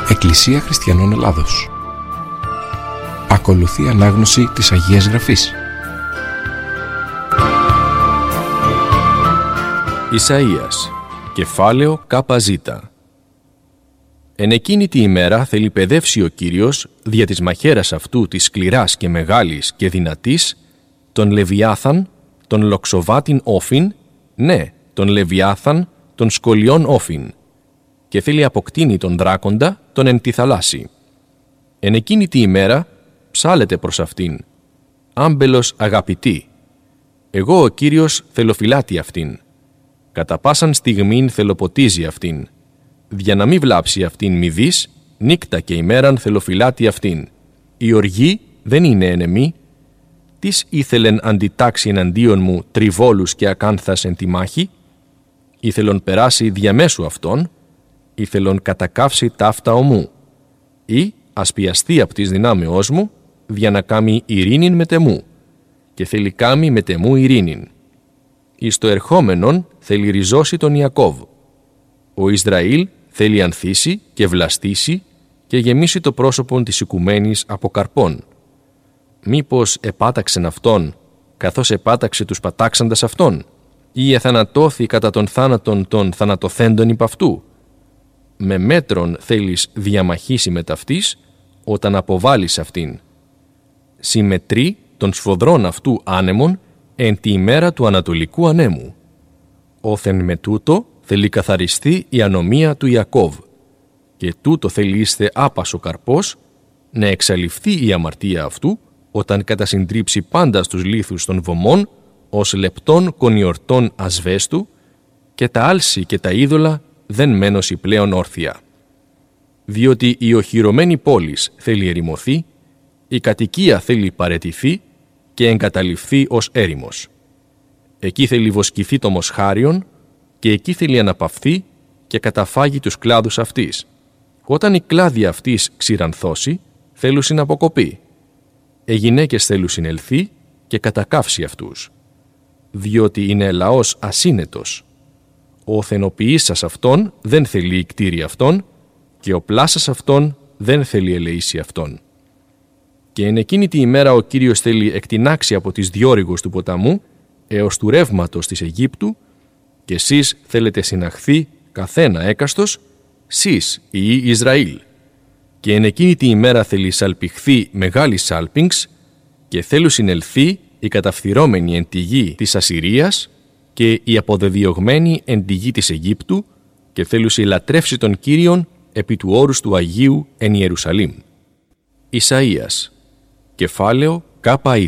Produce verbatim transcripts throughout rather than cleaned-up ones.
Εκκλησία Χριστιανών Ελλάδος. Ακολουθεί ανάγνωση της Αγίας Γραφής. Ισαΐας, κεφάλαιο ΚΖ. Εν εκείνη τη ημέρα θέλει παιδεύσει ο Κύριος δια της μαχαίρας αυτού της σκληράς και μεγάλης και δυνατής τον Λεβιάθαν, τον λοξοβάτην όφιν, ναι, τον Λεβιάθαν, τον σκολιών όφιν, και θέλει αποκτήνει τον δράκοντα, τον εν τη θαλάσση. Εν εκείνη τη ημέρα ψάλετε προς αυτήν, άμπελος αγαπητή. Εγώ ο Κύριος θελοφυλάτη αυτήν. Κατά πάσαν στιγμήν θελοποτίζει αυτήν. Για να μη βλάψει αυτήν μη δεις, νύκτα και ημέραν θελοφυλάτη αυτήν. Η οργή δεν είναι ενεμή. Τις ήθελεν αντιτάξει εναντίον μου τριβόλους και ακάνθας εν τη μάχη. Ήθελον περάσει διαμέσου αυτών. Ήθελον κατακάψει ταύτα ομού. Ή ασπιαστεί απ' της δυνάμεώς μου, δια να κάμει ειρήνην με τεμού. Και θέλει κάμει με τεμού ειρήνην. Εις το ερχόμενον θέλει ριζώσει τον Ιακώβ. Ο Ισραήλ θέλει ανθίσει και βλαστήσει και γεμίσει το πρόσωπον της οικουμένης από καρπών. Μήπως επάταξεν αυτόν, καθώς επάταξε τους πατάξαντας αυτόν, ή εθανατώθη κατά τον θάνατον των θανατοθέντων υπ' αυτού. Με μέτρον θέλεις διαμαχήσει με ταυτής, όταν αποβάλεις αυτήν. Συμμετρεί των σφοδρών αυτού άνεμων εν τη ημέρα του ανατολικού ανέμου. Όθεν με τούτο θέλει καθαριστεί η ανομία του Ιακώβ, και τούτο θέλει είστε άπασο καρπός, να εξαλειφθεί η αμαρτία αυτού, όταν κατασυντρίψει πάντα στους λίθους των βωμών, ως λεπτών κονιορτών ασβέστου, και τα άλση και τα είδωλα δεν μένωση πλέον όρθια. Διότι η οχυρωμένη πόλης θέλει ερημωθεί, η κατοικία θέλει παραιτηθεί και εγκαταλειφθεί ως έρημος. Εκεί θέλει βοσκηθεί το μοσχάριον και εκεί θέλει αναπαυθεί και καταφάγει τους κλάδους αυτής. Όταν η κλάδη αυτής ξηρανθώσει, θέλουν συναποκοπεί. Οι γυναίκες θέλουν συνελθεί και κατακάψει αυτούς. Διότι είναι λαός ασύνετος. Ο θενοποιήσας αυτόν δεν θέλει η κτήρη αυτόν και ο πλάσας αυτόν δεν θέλει ελεήσει αυτόν. Και εν εκείνη τη ημέρα ο Κύριος θέλει εκτινάξει από τις διόρυγος του ποταμού έως του ρεύματος της Αιγύπτου, και εσείς θέλετε συναχθεί καθένα έκαστος, σεις οι Ισραήλ. Και εν εκείνη τη ημέρα θέλει σαλπιχθεί μεγάλη σάλπιγγς και θέλουν συνελθεί οι καταφθυρώμενοι εν τη γη της Ασσυρίας και οι αποδεδιωγμένοι εν τη γη της Αιγύπτου, και θέλουν συλλατρεύσει τον Κύριον επί του όρους του Αγίου εν Ιερουσαλήμ. Ισαΐας, κεφάλαιο ΚΖ.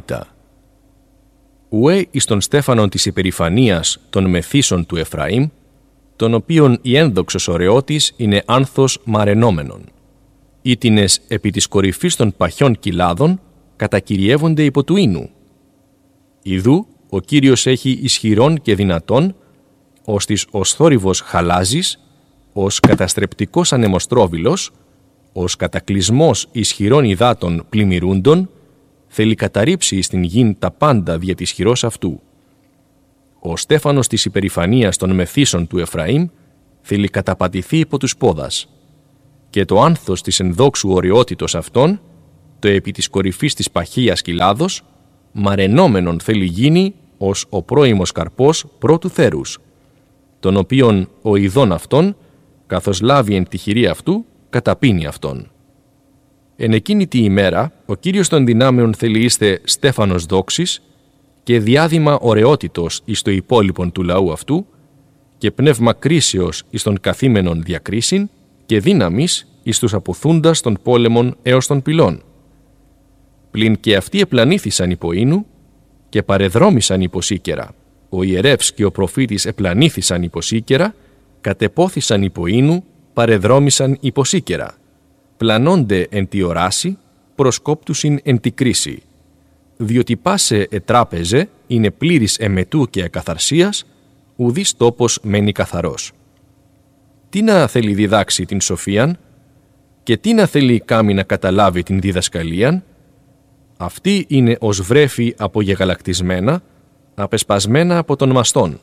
Ουέ εις τον στέφανον της υπερηφανίας των μεθύσεων του Εφραήμ, τον οποίον η ένδοξος ωραιότης είναι άνθος μαρενόμενον. Ήτινες επί της κορυφής των παχιών κοιλάδων κατακυριεύονται υπό του ίνου. Ιδού ο Κύριος έχει ισχυρόν και δυνατόν, ως της ως θόρυβος χαλάζης, ως καταστρεπτικός ανεμοστρόβιλος, ως κατακλυσμός ισχυρών υδάτων πλημμυρούντων, θέλει καταρρύψει στην γην τα πάντα δια της χειρός αυτού. Ο στέφανος της υπερηφανίας των μεθύσεων του Εφραήμ θέλει καταπατηθεί υπό τους πόδας, και το άνθος της ενδόξου ωραιότητος αυτών, το επί της κορυφής της παχείας κοιλάδος, μαρενόμενον θέλει γίνει ως ο πρώιμος καρπός πρώτου θέρους, τον οποίον ο ειδών αυτών, καθώς λάβει εν τη χειρή αυτού, καταπίνει αυτόν. Εν εκείνη τη ημέρα, ο Κύριος των δυνάμεων θέλει είστε στέφανος δόξης και διάδημα ωραιότητος εις το υπόλοιπον του λαού αυτού και πνεύμα κρίσεως εις των καθήμενων διακρίσιν και δύναμης εις τους αποθούντας των πόλεμων έως των πυλών. Πλην και αυτοί επλανήθησαν υπό ίνου και παρεδρόμησαν υπό σίκερα. Ο ιερεύς και ο προφήτης επλανήθησαν υπό σίκερα, κατεπόθησαν υπό ίνου, παρεδρόμησαν υπό σίκερα. Πλανώνται εν τη οράση, προσκόπτουσιν εν τη κρίση. Διότι πάσε ετράπεζε είναι πλήρης εμετού και ακαθαρσίας, ουδής τόπος μένει καθαρός. Τι να θέλει διδάξει την σοφίαν και τι να θέλει κάμει να καταλάβει την διδασκαλίαν, αυτή είναι ως βρέφη απογεγαλακτισμένα, απεσπασμένα από τον μαστόν,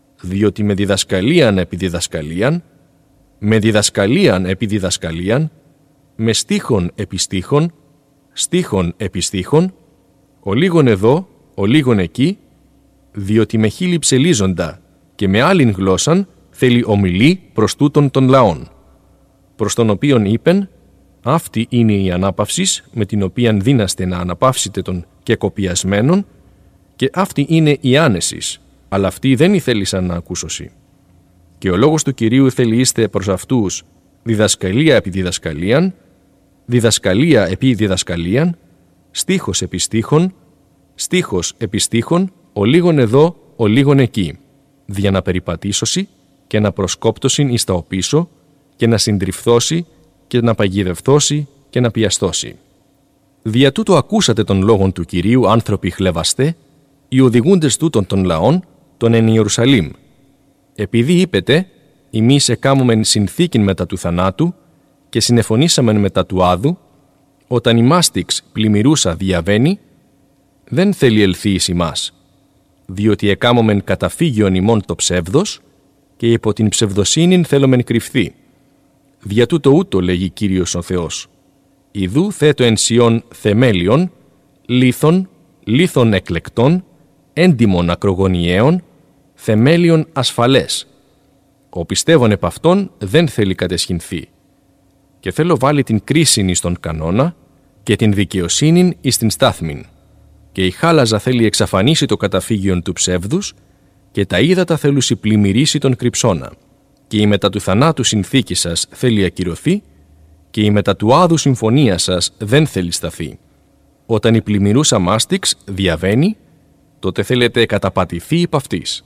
διότι με διδασκαλίαν επί διδασκαλίαν, με διδασκαλίαν επί διδασκαλίαν, με στίχον επί στίχον, στίχον επί στίχον, ο λίγον εδώ, ο λίγον εκεί, διότι με χείλη ψελίζοντα και με άλλην γλώσσαν θέλει ομιλεί προς τούτον των λαών, προς τον οποίον είπεν, αυτή είναι η ανάπαυσης με την οποία δύναστε να αναπαύσετε τον κεκοπιασμένον, και αυτή είναι η άνεσης, αλλά αυτοί δεν ήθελησαν να ακούσωσι. Και ο λόγος του Κυρίου θέλει είστε προς αυτούς διδασκαλία επί διδασκαλίαν, διδασκαλία επί διδασκαλίαν, στίχος επί στίχον, στίχος επί στίχον, ο λίγον εδώ, ο λίγον εκεί, δια να περιπατήσωσι και να προσκόπτωσιν εις τα οπίσω και να συντριφθώσει και να παγιδευθώσει και να πιαστώσει. Δια τούτο ακούσατε τον λόγον του Κυρίου άνθρωποι χλεβαστέ, οι οδηγούντες τούτων των λαών, των εν Ιερουσαλήμ. Επειδή είπετε, εμείς εκάμωμεν συνθήκην μετά του θανάτου και συνεφωνήσαμεν μετά του άδου, όταν η μάστιξ πλημμυρούσα διαβαίνει, δεν θέλει ελθεί εις ημάς, διότι εκάμωμεν καταφύγιον ημών το ψεύδος και υπό την ψευδοσύνην θέλομεν κρυφθεί. Δια τούτο ούτω λέγει Κύριος ο Θεός. Ιδού θέτω εν Σιών θεμέλιον, λίθων, λίθων εκλεκτών, έντιμων ακρογωνιαίων, θεμέλιον ασφαλές. Ο πιστεύων επ' αυτόν δεν θέλει κατεσχυνθεί. Και θέλω βάλει την κρίσιν εις τον κανόνα και την δικαιοσύνην εις την στάθμην. Και η χάλαζα θέλει εξαφανίσει το καταφύγιον του ψεύδους και τα ύδατα θέλουσι πλημμυρίσει τον κρυψώνα. Και η μετά του θανάτου συνθήκη σας θέλει ακυρωθεί και η μετά του άδου συμφωνία σας δεν θέλει σταθεί. Όταν η πλημμυρούσα μάστιξ διαβαίνει, τότε θέλετε καταπατηθεί υπ' αυτής.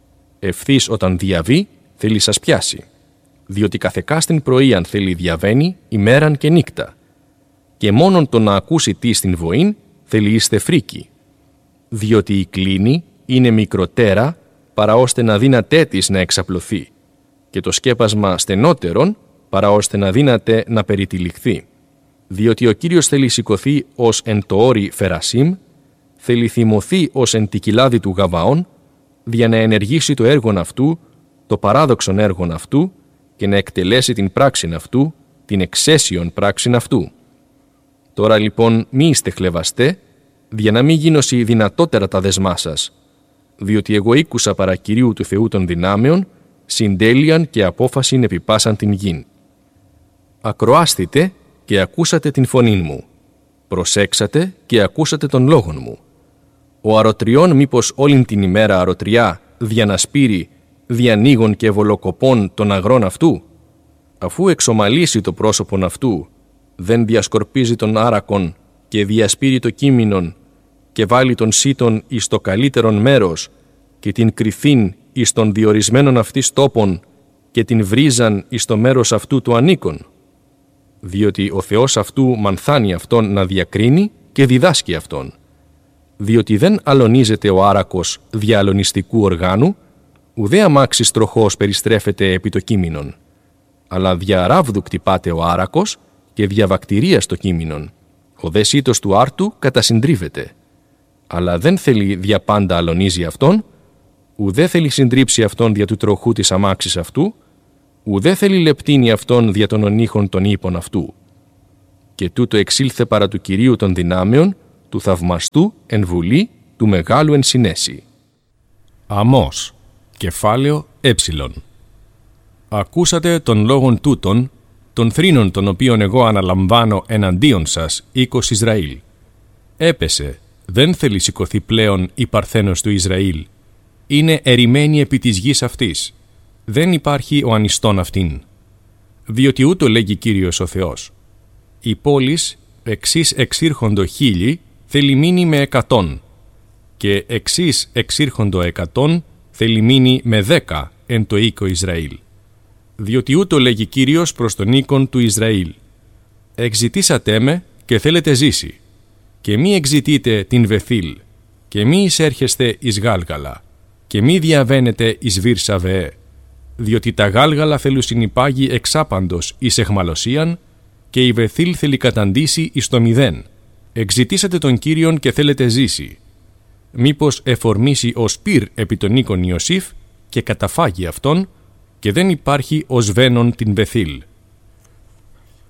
Ευθύς όταν διαβεί, θέλει σας πιάσει, διότι καθεκάστην πρωίαν θέλει διαβαίνει ημέραν και νύκτα, και μόνον το να ακούσει τι στην βοήν θέλει είστε φρίκι, διότι η κλίνη είναι μικροτέρα παρά ώστε να δύνατέ της να εξαπλωθεί, και το σκέπασμα στενότερον παρά ώστε να δύναται να περιτυλιχθεί. Διότι ο Κύριος θέλει σηκωθεί ως εν το όρι Φερασίμ, θέλει θυμωθεί ως εν τη κοιλάδη του Γαβαών, για να ενεργήσει το έργον αυτού, το παράδοξον έργον αυτού, και να εκτελέσει την πράξην αυτού, την εξαίσιον πράξην αυτού. Τώρα λοιπόν μη είστε χλεβαστέ, για να μην γίνωσι δυνατότερα τα δεσμά σας, διότι εγώ ήκουσα παρά Κυρίου του Θεού των δυνάμεων, συντέλειαν και απόφασιν επιπάσαν την γην. Ακροάστητε και ακούσατε την φωνήν μου. Προσέξατε και ακούσατε τον λόγον μου. Ο αρωτριών μήπως όλην την ημέρα αρωτριά διανασπείρει, διανοίγων και βολοκοπών των αγρών αυτού. Αφού εξομαλήσει το πρόσωπον αυτού, δεν διασκορπίζει τον άρακον και διασπείρει το κείμενον και βάλει τον σύτον εις το καλύτερον μέρος και την κρυθήν εις των διορισμένων αυτής τόπων και την βρίζαν εις το μέρος αυτού του ανήκον. Διότι ο Θεός αυτού μανθάνει αυτόν να διακρίνει και διδάσκει αυτόν. Διότι δεν αλωνίζεται ο άρακος δια αλωνιστικού οργάνου, ουδέ αμάξης τροχός περιστρέφεται επί το κείμενον, αλλά δια ράβδου κτυπάται ο άρακος και δια βακτηρίας το κείμενον. Ο δε σύτος του άρτου κατασυντρίβεται, αλλά δεν θέλει δια πάντα αλωνίζει αυτόν, ουδέ θέλει συντρίψει αυτόν δια του τροχού της αμάξης αυτού, ουδέ θέλει λεπτύνει αυτόν δια των ονείχων των ύπων αυτού. Και τούτο εξήλθε παρά του Κυρίου των δυνάμεων, του θαυμαστού εν βουλή, του μεγάλου εν συνέση. Αμώς, κεφάλαιο έψιλον. Ακούσατε των λόγων τούτων, των θρήνων των οποίων εγώ αναλαμβάνω εναντίον σας, οίκος Ισραήλ. Έπεσε, δεν θέλει σηκωθεί πλέον η παρθένος του Ισραήλ. Είναι ερημένη επί της γης αυτής. Δεν υπάρχει ο ανιστόν αυτήν. Διότι ούτω λέγει Κύριος ο Θεός. Η πόλης εξής εξήρχοντο χίλιοι θέλει μείνει με εκατόν και εξής εξήρχοντο εκατόν θέλει μείνει με δέκα εν το οίκο Ισραήλ. Διότι ούτω λέγει Κύριος προς τον οίκον του Ισραήλ. Εξητήσατε με και θέλετε ζήσει και μη εξητείτε την Βεθήλ και μη εισέρχεστε εις Γάλγαλα και μη διαβαίνετε εις Βήρσαβεέ, διότι τα Γάλγαλα θέλουν συνυπάγει εξάπαντος εις εχμαλωσίαν και η Βεθήλ θέλει καταντήσει εις το μηδέν. Εξητήσατε τον Κύριον και θέλετε ζήσει. Μήπως εφορμήσει ο Σπύρ επί τον οίκον Ιωσήφ και καταφάγει αυτόν και δεν υπάρχει ως βένον την Βεθήλ.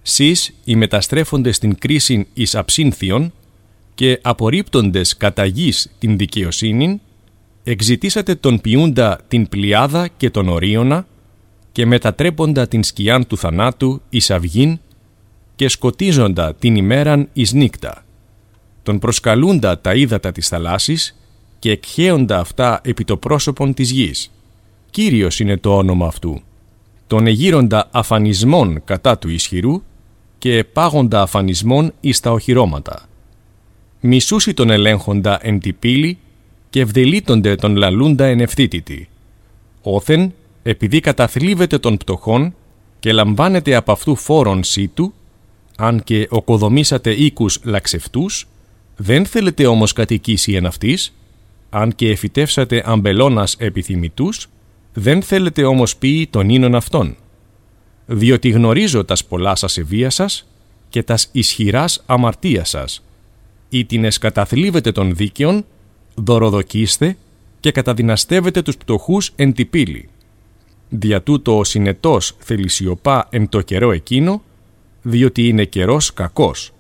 σεις οι μεταστρέφοντες την κρίσιν εις αψύνθιον και απορρίπτοντες κατά γης την δικαιοσύνην, εξητήσατε τον ποιούντα την πλειάδα και τον ορίωνα και μετατρέποντα την σκιάν του θανάτου εις αυγήν και σκοτίζοντα την ημέραν εις νύκτα, τον προσκαλούντα τα ύδατα της θαλάσσης και εκχέοντα αυτά επί το πρόσωπον της γης. Κύριος είναι το όνομα αυτού. Τον εγείροντα αφανισμών κατά του ισχυρού και επάγοντα αφανισμών εις τα οχυρώματα. Μισούσι τον ελέγχοντα εν τη πύλη και ευδελίτονται τον λαλούντα εν ευθύτητη. Όθεν, επειδή καταθλίβεται των πτωχών και λαμβάνετε από αυτού φόρον σύτου, αν και οκοδομήσατε οίκους λαξευτούς, δεν θέλετε όμως κατοικήσει εν αυτής, αν και εφυτεύσατε αμπελώνας επιθυμητούς, δεν θέλετε όμως ποιη των ίνων αυτών. Διότι γνωρίζω τας πολλά σας ευεία σας και τας ισχυράς αμαρτία σας, ήτινες καταθλίβετε των δίκαιων, δωροδοκίστε και καταδυναστεύετε τους πτωχούς εν τη πύλη. Δια τούτο ο συνετός θελησιωπά εν το καιρό εκείνο, διότι είναι καιρός κακός.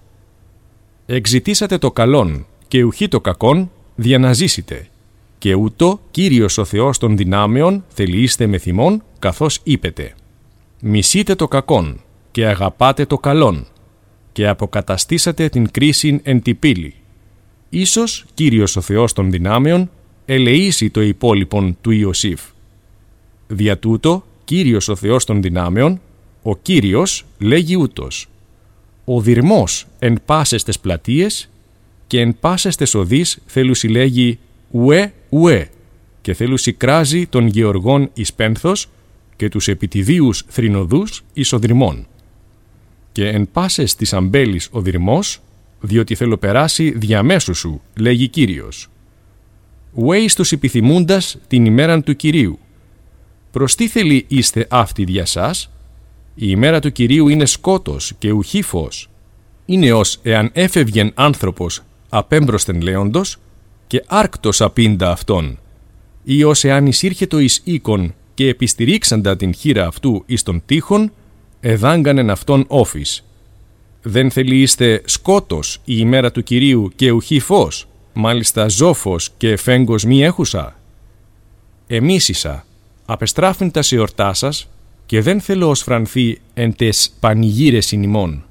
Εξητήσατε το καλόν και ουχή το κακόν, δια να ζήσετε, και ούτω Κύριος ο Θεός των δυνάμεων θελείστε με θυμών, καθώς είπετε. Μισείτε το κακόν και αγαπάτε το καλόν, και αποκαταστήσατε την κρίσιν εν τη πύλη. Ίσως Κύριος ο Θεός των δυνάμεων ελεήσει το υπόλοιπον του Ιωσήφ. Δια τούτο Κύριος ο Θεός των δυνάμεων, ο Κύριος λέγει ούτως: ο δυρμός εν πάσες τες πλατείες και εν πάσες τες οδείς θέλουσι λέγει ουε ουε και θέλουσι κράζει των γεωργών εις πένθος και τους επιτιδίους θρηνοδούς εις οδυρμών. Και εν πάσες της αμπέλης ο δυρμός, διότι θέλω περάσει διαμέσου σου, λέγει Κύριος. Ουε εις τους επιθυμούντας την ημέραν του Κυρίου. Προς τι θέλει είστε αυτή δια σας? Η ημέρα του Κυρίου είναι σκότος και ουχή φως. Είναι ως εάν έφευγεν άνθρωπος απέμπροσθεν λέοντος και άρκτος απίντα αυτόν, ή ως εάν εισήρχετο εις οίκον και επιστηρίξαντα την χείρα αυτού εις τον τείχον, εδάγκανεν αυτόν όφης. Δεν θέλει είστε σκότος η ημέρα του Κυρίου και ουχή φως, μάλιστα ζόφος και φέγγος μη έχουσα? Εμίσησα, απεστράφην τα σε ορτά σας, και δεν θέλω ως φρανθεί εν τες πανηγύρες ημών.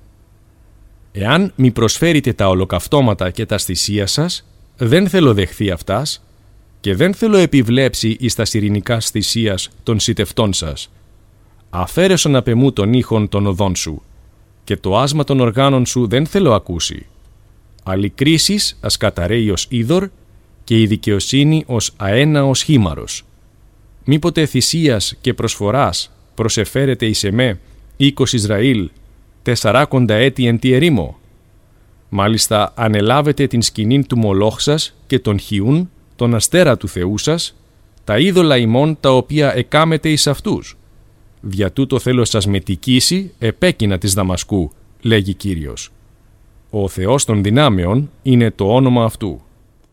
Εάν μη προσφέρετε τα ολοκαυτώματα και τα θυσία σας, δεν θέλω δεχθεί αυτάς, και δεν θέλω επιβλέψει εις τα ειρηνικά θυσίας των σιτευτών σας. Αφαίρεσον απ' εμού των ήχων των οδών σου, και το άσμα των οργάνων σου δεν θέλω ακούσει. Αλληκρίσεις ας καταραίει ως είδωρ, και η δικαιοσύνη ως αένα ως χήμαρος. Μήποτε θυσίας και προσφοράς προσεφέρετε εις εμέ, οίκος Ισραήλ, τεσσαράκοντα έτη εν τη ερήμο. Μάλιστα ανελάβετε την σκηνήν του Μολόχ σας και τον Χιούν, τον αστέρα του Θεού σας, τα είδωλα ημών τα οποία εκάμετε εις αυτούς. Δια τούτο θέλω σας μετικήσει επέκεινα της Δαμασκού, λέγει Κύριος. Ο Θεός των δυνάμεων είναι το όνομα αυτού.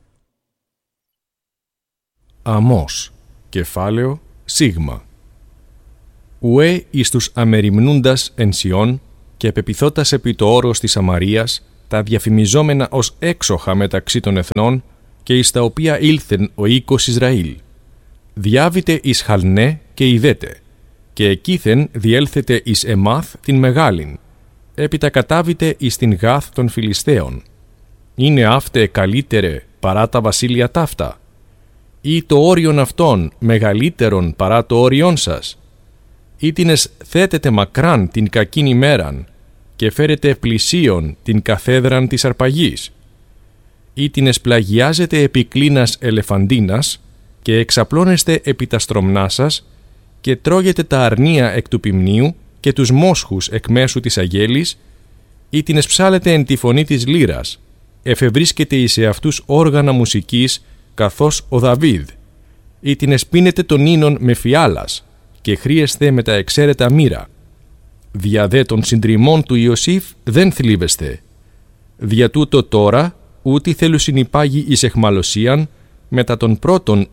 Αμώς, κεφάλαιο Σίγμα. Ουέ εις τους αμεριμνούντας εν Σιών και πεποιθώτας επί το όρος της Σαμαρίας, τα διαφημιζόμενα ως έξοχα μεταξύ των εθνών και εις τα οποία ήλθεν ο οίκος Ισραήλ. Διάβητε εις Χαλνέ και ιδέτε, και εκείθεν διέλθετε εις Εμάθ την Μεγάλην, έπειτα κατάβητε εις την Γάθ των Φιλιστέων. Είναι αύτε καλύτερε παρά τα βασίλεια ταύτα, ή το όριον αυτών μεγαλύτερον παρά το όριον σας? Ήτινες θέτετε μακράν την κακήν ημέραν και φέρετε πλησίον την καθέδραν της αρπαγής. Ήτινες πλαγιάζετε επί κλίνας ελεφαντίνας και εξαπλώνεστε επί τα στρομνά σας και τρώγετε τα αρνία εκ του ποιμνίου και τους μόσχους εκ μέσου της αγέλης. Ήτινες ψάλετε εν τη φωνή της λύρας, εφευρίσκετε εις εαυτούς όργανα μουσικής καθώς ο Δαβίδ. Ήτινες πίνετε τον ίνον με φιάλας και χρήεστε με τα εξαίρετα μοίρα. Δια δε των συντριμών του Ιωσήφ δεν θλίβεστε. Δια τούτο τώρα ούτι θέλουν συνυπάγει εις εχμαλωσίαν μετά των πρώτων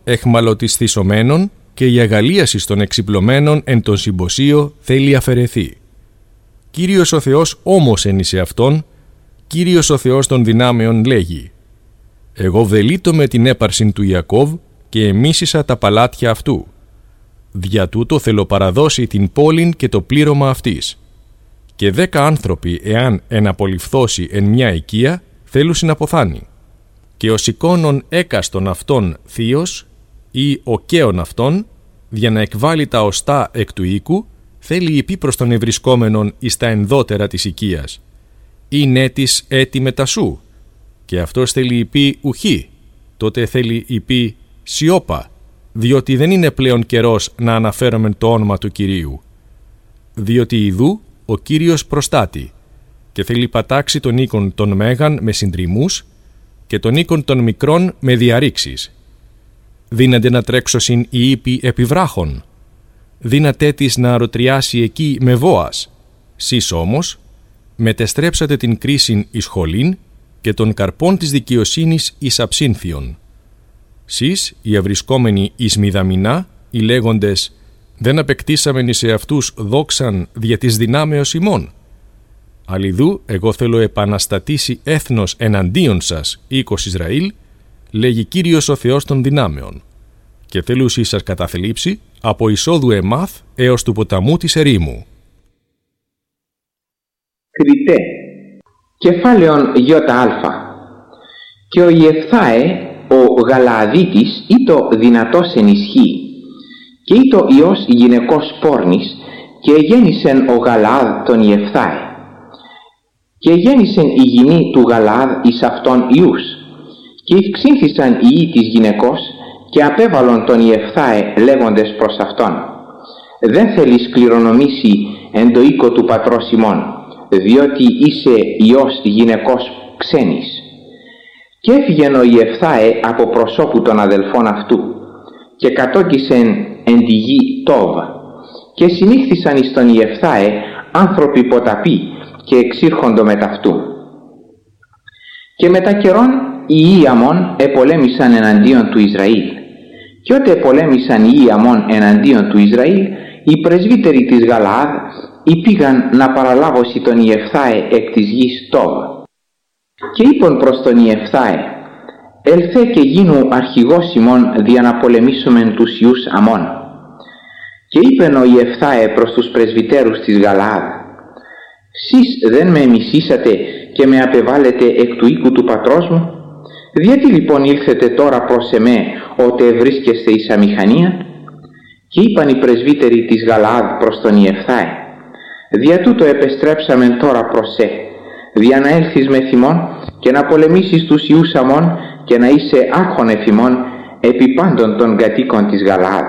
εχμαλωτισθισωμένων και η αγαλίαση των εξυπλωμένων εν τον συμποσίο θέλει αφαιρεθεί. Κύριος ο Θεός όμως εν εις εαυτόν, Κύριος ο Θεός των δυνάμεων λέγει: Εγώ βδελείτω με την έπαρσιν του Ιακώβ και εμίσησα τα παλάτια αυτού. Δια τούτο θέλω παραδώσει την πόλην και το πλήρωμα αυτής. Και δέκα άνθρωποι, εάν εναπολυφθώσει εν μια οικία, θέλουσιν αποθάνει. Και ο σηκώνων έκαστον αυτών θείος ή ο καίων αυτών, για να εκβάλει τα οστά εκ του οίκου, θέλει υπή προς τον ευρισκόμενον εις τα ενδότερα της οικίας. Ή νέτης έτη μετασού, και αυτός θέλει υπή ουχή, τότε θέλει υπή σιώπα, διότι δεν είναι πλέον καιρός να αναφέρομεν το όνομα του Κυρίου. Διότι ιδού ο Κύριος προστάτη, και θέλει πατάξει τον οίκον των μέγαν με συντριμμούς και τον οίκον των μικρών με διαρρήξεις. Δύνανται να τρέξωσιν οι ύποι επιβράχων. Δύνατέ της να αρωτριάσει εκεί με βόας. Σεις όμως μετεστρέψατε την κρίσιν εις χολήν και των καρπών της δικαιοσύνης εις αψύνθιον. Σεις οι ευρισκόμενοι εις μηδαμινά, οι λέγοντες «Δεν απεκτήσαμεν εις εαυτούς δόξαν δια της δυνάμεως ημών». Αλλιδού εγώ θέλω επαναστατήσει έθνος εναντίον σας, οίκος Ισραήλ, λέγει Κύριος ο Θεός των δυνάμεων, και θέλουσι σας καταθλίψει από εισόδου Εμάθ έως του ποταμού της ερήμου. Κριτέ, κεφάλαιον ΙΑ. Και ο Ιεφθάε, ο Γαλααδίτης, ήτο δυνατός εν ισχύ, και ήτο ιός γυναικός πόρνης, και γέννησεν ο Γαλαάδ τον Ιεφθάε. Και γέννησεν η γυνή του Γαλαάδ εις αυτόν ιούς, και ευξήνθησαν οι ιοί της γυναικός, και απέβαλον τον Ιεφθάε λέγοντες προς αυτόν: «Δεν θέλεις κληρονομήσει εν το οίκο του πατρός ημών, διότι είσαι ιός γυναικός ξένης». Και έφυγεν ο Ιεφθάε από προσώπου των αδελφών αυτού, και κατόκισεν εν τη γη Τόβ, και συνήχθησαν εις τον Ιεφθάε άνθρωποι ποταποί, και εξήρχοντο μετ' αυτού. Και μετά καιρόν οι ιοί Αμών επολέμησαν εναντίον του Ισραήλ. Και ότε επολέμησαν οι ιοί Αμών εναντίον του Ισραήλ, οι πρεσβύτεροι της Γαλαάδ υπήγαν να παραλάβωσι τον Ιεφθάε εκ της γης Τόβ. Και είπον προς τον Ιεφθάε: «Ελθέ και γίνου αρχηγός ημών δια να πολεμήσομεν τους ιούς Αμών». Και είπεν ο Ιεφθάε προς τους πρεσβυτέρους της Γαλαάδ: «Σεις δεν με εμισήσατε και με απεβάλλετε εκ του οίκου του πατρός μου? Γιατί λοιπόν ήλθετε τώρα προς εμέ, ότε βρίσκεστε εις αμηχανία?» Και είπαν οι πρεσβύτεροι της Γαλαάδ προς τον Ιεφθάε: «Δια τούτο επεστρέψαμεν τώρα προς σε, δια να έλθεις με θυμόν και να πολεμήσεις τους ιούς Αμών και να είσαι άρχον εφημών επί πάντων των κατοίκων της Γαλαάδ».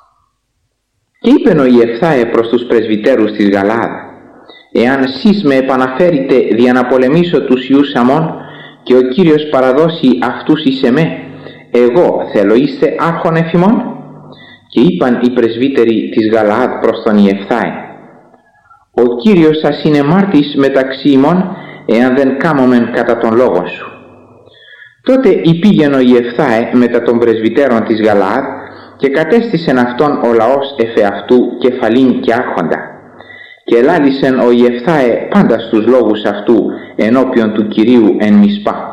Και είπεν ο Ιεφθάε προς τους πρεσβυτέρους της Γαλαάδ: «Εάν σεις με επαναφέρετε δια να πολεμήσω τους ιούς Αμών και ο Κύριος παραδώσει αυτούς εις εμέ, εγώ θέλω είστε άρχον εφημών?» Και είπαν οι πρεσβύτεροι της Γαλαάδ προς τον Ιεφθάε: «Ο Κύριος σας είναι μάρτης μεταξύ ημών, εάν δεν κάμωμεν κατά τον λόγο σου». Τότε υπήγεν ο Ιεφθάε μετά των πρεσβυτέρων της Γαλαάδ και κατέστησεν αυτόν ο λαός εφεαυτού κεφαλήν και άρχοντα. Και ελάλησεν ο Ιεφθάε πάντα στους λόγους αυτού ενώπιον του Κυρίου εν Μισπά.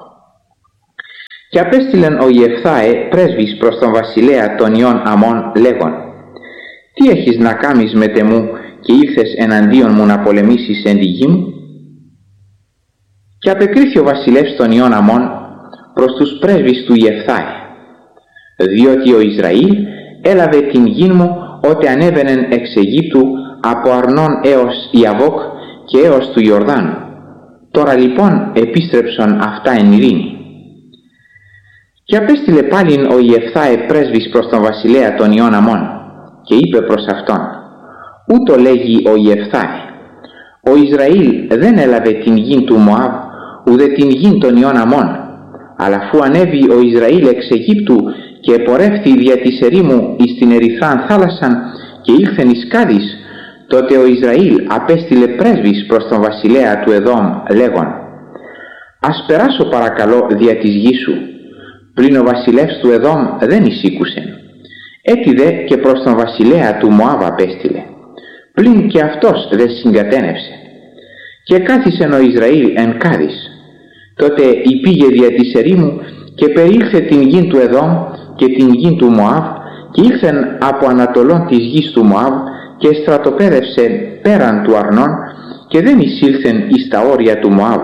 Και απέστειλεν ο Ιεφθάε πρέσβης προς τον βασιλέα των ιών Αμών λέγον: «Τι έχεις να κάμεις με τεμού και ήρθες εναντίον μου να πολεμήσεις εν τη γη μου?» Και απεκρίθη ο βασιλεύς των ιών Αμών προς τους πρέσβεις του Ιεφθάε: «Διότι ο Ισραήλ έλαβε την γη μου ότε ανέβαινεν εξ Αιγύπτου από Αρνών έως Ιαβόκ και έως του Ιορδάνου. Τώρα λοιπόν επίστρεψον αυτά εν ειρήνη». Και απέστειλε πάλιν ο Ιεφθάε πρέσβης προς τον βασιλέα των ιών Αμών και είπε προς αυτόν: «Ούτω λέγει ο Ιεφθάε, ο Ισραήλ δεν έλαβε την γη του Μωάβ ουδε την γη των ιών Αμών, αλλά αφού ανέβη ο Ισραήλ εξ Αιγύπτου και επορεύθη δια της ερήμου εις την ερυθράν θάλασσαν και ήλθεν εις Κάδης, τότε ο Ισραήλ απέστειλε πρέσβης προς τον βασιλέα του Εδόμ λέγον: «Ας περάσω παρακαλώ δια της γης σου». Πλην ο βασιλεύς του Εδόμ δεν εισήκουσεν. Έτσι δε και προς τον βασιλέα του Μωάβ απέστειλε. πλην και αυτός δεν συγκατένευσε. Και κάθισεν ο Ισραήλ εν Κάδης. Τότε υπήγε δια της ερήμου και περιήλθε την γη του Εδόμ και την γη του Μωάβ και ήλθεν από ανατολών της γης του Μωάβ και στρατοπέδευσε πέραν του Αρνών και δεν εισήλθεν εις τα όρια του Μωάβ,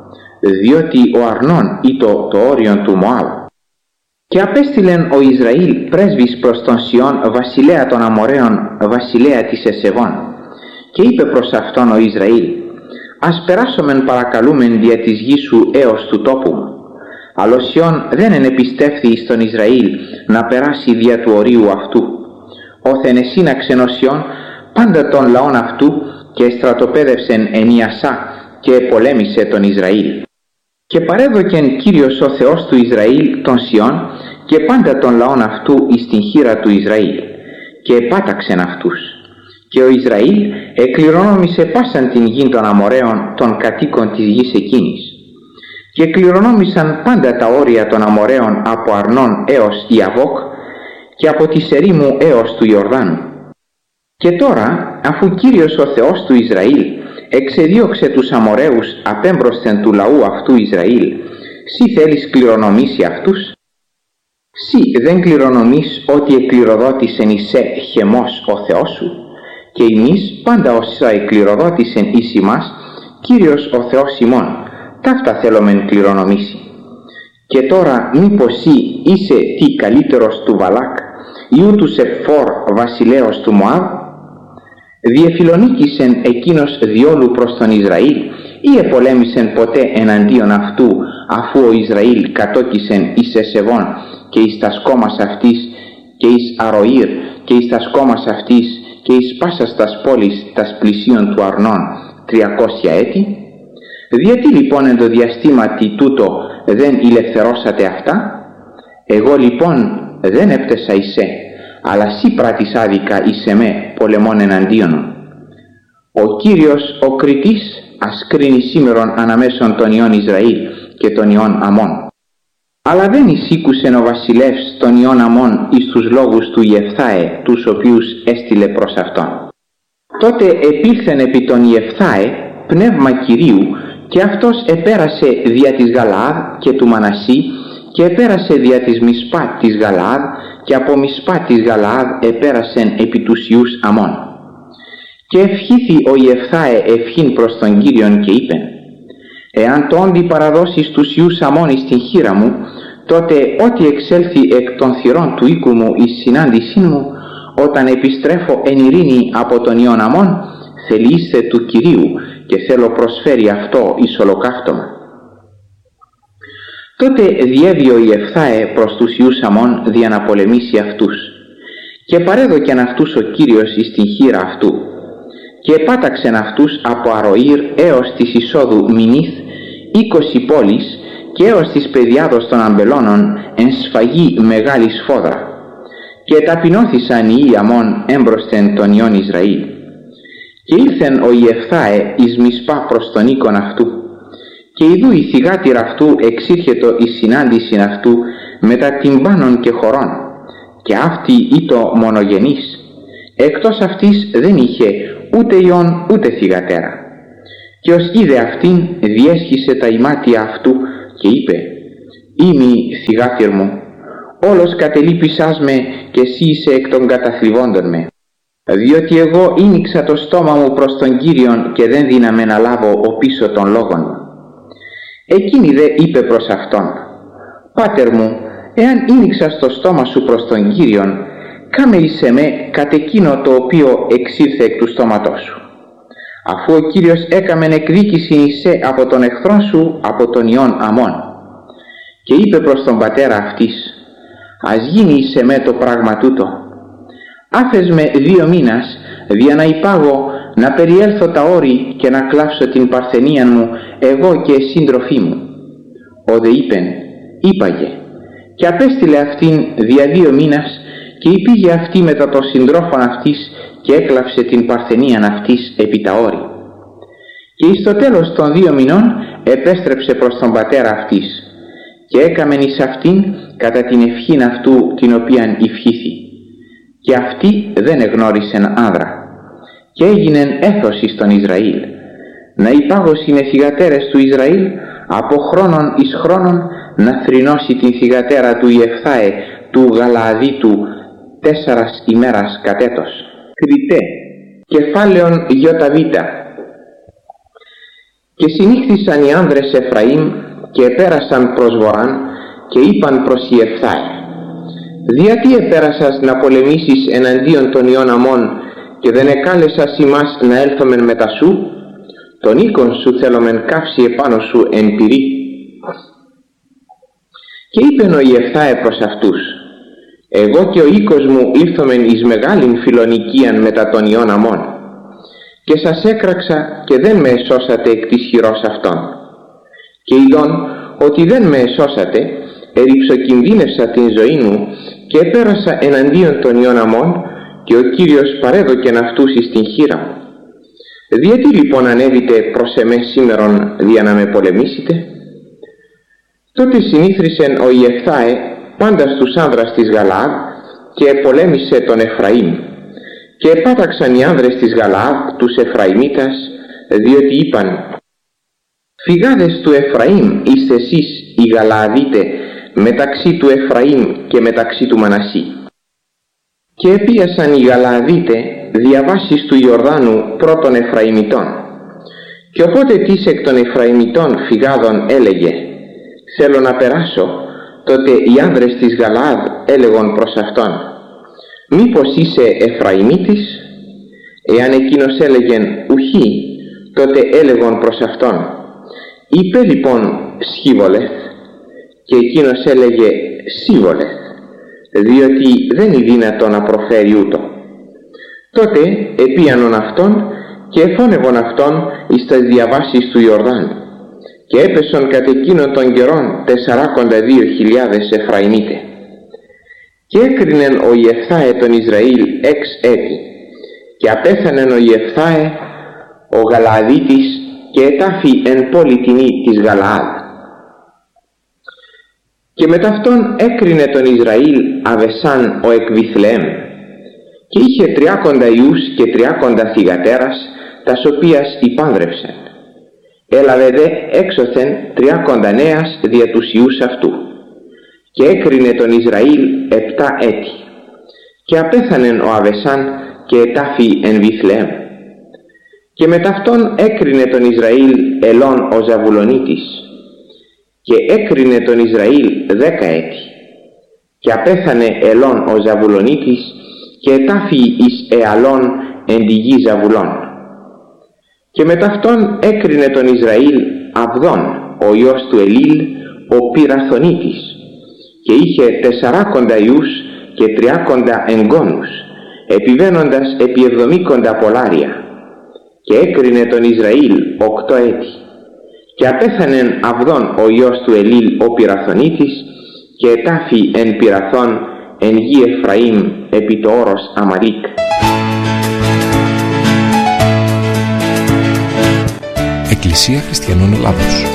διότι ο Αρνών ήτο το όριον του Μωάβ. Και απέστειλεν ο Ισραήλ πρέσβης προς τον Σιών βασιλέα των Αμοραίων, βασιλέα της Εσεβών, και είπε προς αυτόν ο Ισραήλ: «Ας περάσομεν παρακαλούμεν δια της γης σου έως του τόπου μου». Αλλά ο Σιών δεν ενεπιστεύθη εις τον Ισραήλ να περάσει δια του ορίου αυτού. Όθεν εσύναξεν ο Σιών πάντα των λαών αυτού και στρατοπέδευσεν εν Ιασά και πολέμησε τον Ισραήλ. Και παρέδοκεν Κύριος ο Θεός του Ισραήλ τον Σιών και πάντα των λαών αυτού εις την χείρα του Ισραήλ, και επάταξεν αυτούς. Και ο Ισραήλ εκληρονόμησε πάσαν την γη των Αμοραίων των κατοίκων της γης εκείνης. Και κληρονόμησαν πάντα τα όρια των Αμοραίων από Αρνών έως Ιαβόκ και από τη ερήμου έως του Ιορδάνου. Και τώρα, αφού Κύριος ο Θεός του Ισραήλ εξεδίωξε τους Αμοραίους απέμπροσθεν του λαού αυτού Ισραήλ, σύ θέλεις κληρονομήσει αυτούς? Σύ δεν κληρονομείς ότι εκληροδότησεν εισέ Χεμός ο Θεός σου, και εμείς πάντα όσα εκληροδότησεν εις ημάς Κύριος ο Θεός ημών, ταύτα θέλομεν κληρονομήσει. Και τώρα μήπως σύ είσαι τι καλύτερος του Βαλάκ, ιού του Σεπφόρ βασιλέως του Μωάβ? Διεφιλονίκησεν εκείνος διόλου προς τον Ισραήλ ή επολέμησεν ποτέ εναντίον αυτού, αφού ο Ισραήλ κατόκισεν εις Εσεβών και εις τας κόμμας αυτής και εις Αροήρ και εις τας κόμμας αυτής και εις πάσας τας πόλης τας πλησίων του Αρνών τριακόσια έτη? Διατί λοιπόν εν το διαστήματι τούτο δεν ηλευθερώσατε αυτά? Εγώ λοιπόν δεν έπτεσα εισέ, αλλά σύ πράτης άδικα εις εμέ πολεμών εναντίον μου. Ο Κύριος ο κριτής ας κρίνει σήμερον αναμέσων των ιών Ισραήλ και των ιών Αμών. Αλλά δεν εισήκουσεν ο βασιλεύς των ιών Αμών εις τους λόγους του Ιεφθάε, τους οποίους έστειλε προς αυτόν. Τότε επήλθεν επί τον Ιεφθάε πνεύμα Κυρίου, και αυτός επέρασε δια της Γαλαάδ και του Μανασί, και επέρασε δια της Μισπά της Γαλαάδ, και από Μισπά της Γαλαάδ επέρασεν επί τους ιούς Αμών. Και ευχήθη ο Ιεφθάε ευχήν προς τον Κύριον και είπεν: «Εάν το όντι παραδώσεις τους ιούς Αμών εις την χείρα μου, τότε ό,τι εξέλθει εκ των θυρών του οίκου μου εις συνάντησήν μου, όταν επιστρέφω εν ειρήνη από τον ιών Αμών, θελήστε του Κυρίου και θέλω προσφέρει αυτό εις ολοκαύτωμα». Τότε διέβη ο Ιεφθάε προς τους ιούς Αμών δια να πολεμήσει αυτούς, και παρέδοκεν αυτούς ο Κύριος εις την χείρα αυτού, και επάταξεν αυτούς από Αροήρ έως της εισόδου Μινίθ είκοσι πόλεις, και έως της πεδιάδος των αμπελώνων εν σφαγή μεγάλη σφόδρα, και ταπεινώθησαν οι ιοί Αμών έμπροσθεν των ιών Ισραήλ. Και ήλθεν ο Ιεφθάε εις Μισπά προς τον οίκον αυτού, και ιδού η θυγάτηρα αυτού εξήρχετο εις συνάντησιν αυτού μετά τυμπάνων και χωρών, και αυτή ήτο μονογενής, εκτός αυτής δεν είχε ούτε ιών ούτε θυγατέρα. Και ως είδε αυτήν διέσχισε τα ημάτια αυτού και είπε: «Είμαι θυγάτηρ μου, όλος κατελείπησάς με και εσύ είσαι εκ των καταθλιβόντων με, διότι εγώ ίνιξα το στόμα μου προς τον Κύριον και δεν δύναμαι να λάβω ο πίσω των λόγων μου». Εκείνη δε είπε προς αυτόν: «Πάτερ μου, εάν ίνιξα το στόμα σου προς τον Κύριον, κάμε εις εμέ κατ' εκείνο το οποίο εξήλθε εκ του στόματός σου. Αφού ο Κύριος έκαμεν εκδίκηση εισέ από τον εχθρόν σου, από τον ιών Αμών». Και είπε προς τον πατέρα αυτής: «Ας γίνει εις εμέ το πράγμα τούτο. Άφες με δύο μήνας, δια να υπάγω να περιέλθω τα όρη και να κλάψω την παρθενίαν μου, εγώ και σύντροφή μου». Ο δε είπεν: «Είπαγε». Και απέστειλε αυτήν δια δύο μήνας, και υπήγε αυτή μετά των συντρόφων αυτής και έκλαψε την παρθενίαν αυτής επί τα όρη. Και εις το τέλος των δύο μηνών επέστρεψε προς τον πατέρα αυτής, και έκαμεν εις αυτήν κατά την ευχήν αυτού την οποίαν ευχήθη. Και αυτή δεν εγνώρισεν άνδρα. και έγινεν έθος εις τον Ισραήλ, να υπάγωσιν οι θυγατέρες του Ισραήλ από χρόνον εις χρόνον να θρηνώσει την θυγατέρα του Ιεφθάε του Γαλααδίτου τέσσερας ημέρας κατέτος. Κριτέ, κεφάλαιον Ιωταβίτα. Και συνήχθησαν οι άνδρες Εφραήμ και επέρασαν προς βορράν και είπαν προς Ιεφθάε: «Διατί επέρασας να πολεμήσεις εναντίον των ιών Αμών και δεν εκάλεσας ημάς να έλθομεν μετά σου? Τον οίκον σου θέλομεν καύσει επάνω σου εν πυρί». Και είπεν ο Ιεφθάε προς αυτούς: «Εγώ και ο οίκος μου ήλθομεν εις μεγάλην φιλονικίαν μετά των ιών Αμών, και σας έκραξα και δεν με εσώσατε εκ της χειρός αυτών. Και ειδών ότι δεν με εσώσατε, ερυψοκινδύνευσα την ζωή μου και επέρασα εναντίον των ιών Αμών, και ο Κύριος παρέδοκεν αυτούς εις την χείρα μου. Διατί λοιπόν ανέβητε προς εμέ σήμερον δια να με πολεμήσετε?» Τότε συνήθρισεν ο Ιεφθάε πάντα στους άνδρας της Γαλαάδ και πολέμησε τον Εφραήμ. Και επάταξαν οι άνδρες της Γαλαάδ τους Εφραημίτας, διότι είπαν: «Φυγάδες του Εφραήμ είστε εσείς οι Γαλααδίτε μεταξύ του Εφραήμ και μεταξύ του Μανασί». Και επίασαν οι Γαλααδίτε διαβάσεις του Ιορδάνου πρώτων Εφραημιτών. Και οπότε τις εκ των Εφραημιτών φυγάδων έλεγε: «Θέλω να περάσω», τότε οι άνδρες της Γαλαάδ έλεγον προς αυτόν: «Μήπως είσαι Εφραημίτης?» Εάν εκείνος έλεγεν «Ουχή», τότε έλεγον προς αυτόν: «Είπε λοιπόν Σχίβολεθ?» Και εκείνος έλεγε «Σίβολεθ», διότι δεν είναι δύνατο να προφέρει ούτω. Τότε επίανον αυτόν και εφώνευον αυτόν εις τας διαβάσεις του Ιορδάνου, και έπεσον κατ' εκείνον των καιρών τεσσαράκοντα δύο χιλιάδες Εφραημίτε. Και έκρινεν ο Ιεφθάε τον Ισραήλ έξ έτη, και απέθανεν ο Ιεφθάε ο Γαλααδίτης και ετάφη εν πόλη τινή της Γαλαάδ. Και μετ' αυτόν έκρινε τον Ισραήλ Αβεσάν ο εκ Βιθλεέμ, και είχε τριάκοντα ιούς και τριάκοντα θυγατέρας, τας οποίας υπάνδρευσεν. Έλαβε δε έξωθεν τριάκοντα νέας δια τους ιούς αυτού. Και έκρινε τον Ισραήλ επτά έτη. Και απέθανεν ο Αβεσάν και ετάφη εν Βιθλεέμ. Και μετ' αυτόν έκρινε τον Ισραήλ Ελών ο Ζαβουλονίτης. Και έκρινε τον Ισραήλ δέκα έτη. Και απέθανε Ελών ο Ζαβουλονίτης και ετάφη εις Εαλών εν τη γη Ζαβουλών. Και μετ' αυτόν έκρινε τον Ισραήλ Αβδόν ο ιός του Ελίλ ο Πυραθονίτης, και είχε τεσσαράκοντα ιούς και τριάκοντα εγγόνους, επιβαίνοντας επί εβδομήκοντα πολάρια. Και έκρινε τον Ισραήλ οκτώ έτη. Και απέθανεν Αβδόν ο ιός του Ελίλ ο Πυραθονίτης, και ετάφη εν Πυραθών εν γη Εφραήμ επί το όρος Αμαλίκ. Εκκλησία Χριστιανών Ελλάδος.